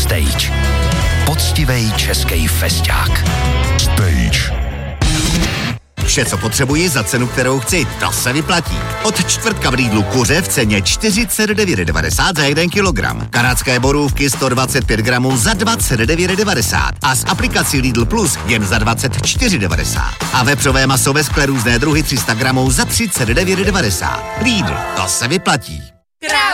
Stage. Poctivej český festák. Stage. Vše, co potřebuji za cenu, kterou chci, to se vyplatí. Od čtvrtka v Lidlu kuře v ceně 49,90 za 1 kilogram. Kanadské borůvky 125 gramů za 29,90 a s aplikací Lidl Plus jen za 24,90. A vepřové maso ve skle různé druhy 300 gramů za 39,90. Lidl, to se vyplatí.